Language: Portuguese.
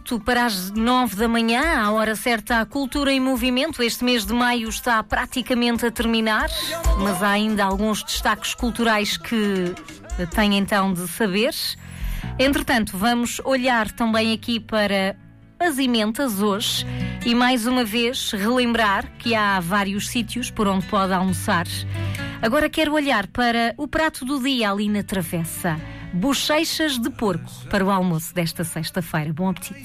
minuto para as 9 da manhã, à hora certa, a Cultura em Movimento. Este mês de maio está praticamente a terminar, mas há ainda alguns destaques culturais que têm então de saber. Entretanto, vamos olhar também aqui para as ementas hoje e mais uma vez relembrar que há vários sítios por onde pode almoçar. Agora quero olhar para o prato do dia ali na travessa. Bochechas de porco para o almoço desta sexta-feira. Bom apetite.